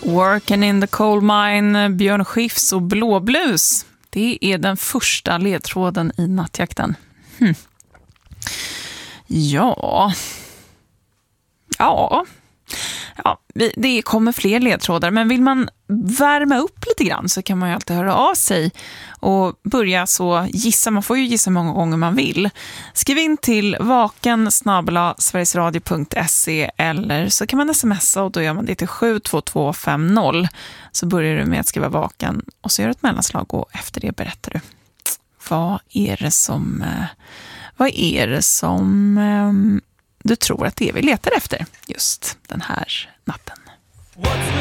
Working in the coal mine, Björn Skifs och Blåblus. Det är den första ledtråden i nattjakten. Ja, det kommer fler ledtrådar, men vill man värma upp lite grann så kan man ju alltid höra av sig och börja så gissa. Man får ju gissa många gånger man vill. Skriv in till vaken@sverigesradio.se eller så kan man smsa och då gör man det till 72250. Så börjar du med att skriva vaken och så gör du ett mellanslag och efter det berättar du. Vad är det som du tror att det är vi letar efter just den här natten?